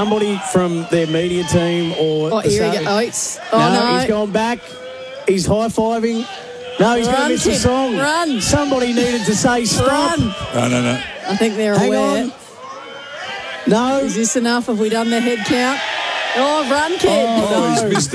somebody from their media team or... here he goes. No, he's gone back. He's high-fiving. No, he's going to miss the song. Run. Somebody needed to say stop. Run. No. I think they're Hang aware. on. No. Is this enough? Have we done the head count? Oh, run, kid. Oh, he's missed